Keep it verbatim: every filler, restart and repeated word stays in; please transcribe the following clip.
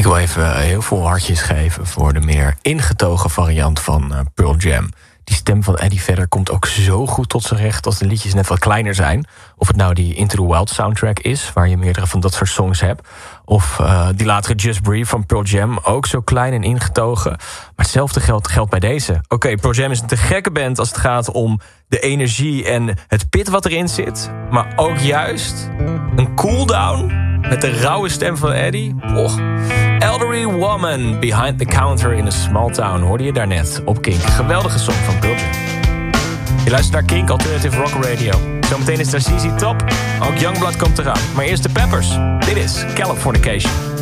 Ik wil even heel veel hartjes geven voor de meer ingetogen variant van uh, Pearl Jam. Die stem van Eddie Vedder komt ook zo goed tot zijn recht als de liedjes net wat kleiner zijn. Of het nou die Into the Wild soundtrack is, waar je meerdere van dat soort songs hebt. Of uh, die latere Just Breathe van Pearl Jam, ook zo klein en ingetogen. Maar hetzelfde geldt, geldt bij deze. Oké, okay, Pearl Jam is een te gekke band als het gaat om de energie en het pit wat erin zit. Maar ook juist een cooldown met de rauwe stem van Eddie. Oh. Elderly Woman, Behind the Counter in a Small Town, hoorde je daarnet op Kink. Geweldige song van Pearl Jam. Je luistert naar Kink, Alternative Rock Radio. Zometeen is daar Z Z Top, ook Youngblood komt eraan. Maar eerst de Peppers. Dit is Californication.